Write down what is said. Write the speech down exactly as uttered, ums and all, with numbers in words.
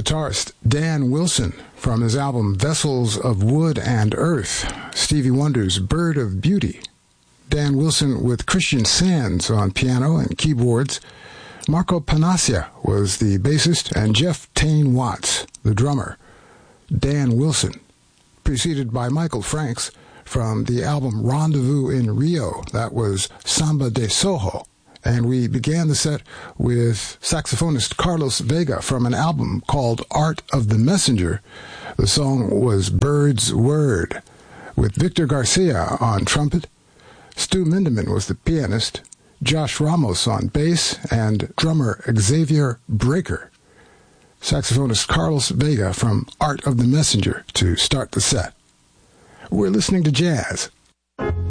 guitarist Dan Wilson from his album Vessels of Wood and Earth, Stevie Wonder's Bird of Beauty. Dan Wilson with Christian Sands on piano and keyboards. Marco Panaccia was the bassist, and Jeff Tane Watts, the drummer. Dan Wilson, preceded by Michael Franks from the album Rendezvous in Rio. That was Samba de Soho. And we began the set with saxophonist Carlos Vega from an album called Art of the Messenger. The song was Bird's Word, with Victor Garcia on trumpet. Stu Mindeman was the pianist, Josh Ramos on bass, and drummer Xavier Breaker. Saxophonist Carlos Vega from Art of the Messenger to start the set. We're listening to jazz